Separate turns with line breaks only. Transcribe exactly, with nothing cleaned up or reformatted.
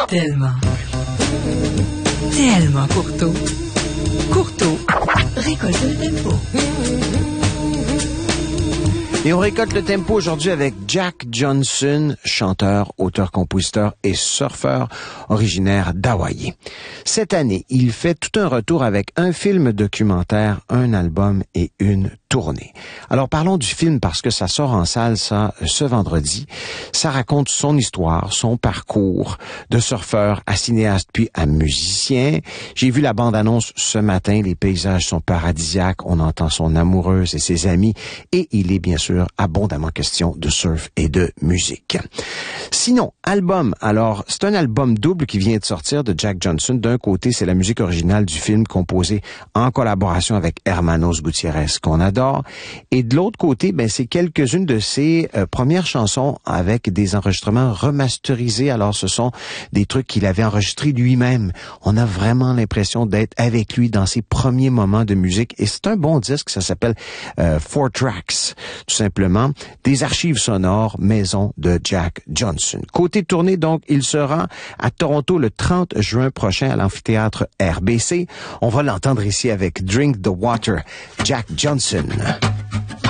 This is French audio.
Tellement. Tellement Courteau. Courteau récolte le tempo.
Et on récolte le tempo aujourd'hui avec Jack Johnson, chanteur, auteur-compositeur et surfeur originaire d'Hawaï. Cette année, il fait tout un retour avec un film documentaire, un album et une tournée. Alors parlons du film parce que ça sort en salle ça ce vendredi. Ça raconte son histoire, son parcours de surfeur à cinéaste puis à musicien. J'ai vu la bande-annonce ce matin, les paysages sont paradisiaques, on entend son amoureuse et ses amis et il est bien sûr abondamment question de surf et de musique. Sinon, album, alors c'est un album double qui vient de sortir de Jack Johnson. D'un côté, c'est la musique originale du film composée en collaboration avec Hermanos Gutiérrez qu'on adore. Et de l'autre côté, ben c'est quelques-unes de ses euh, premières chansons avec des enregistrements remasterisés. Alors ce sont des trucs qu'il avait enregistrés lui-même. On a vraiment l'impression d'être avec lui dans ses premiers moments de musique. Et c'est un bon disque, ça s'appelle euh, Four Tracks, tout simplement. Des archives sonores maison de Jack Johnson. Côté tournée, donc, il sera à Toronto le trente juin prochain à l'amphithéâtre R B C. On va l'entendre ici avec Drink the Water, Jack Johnson.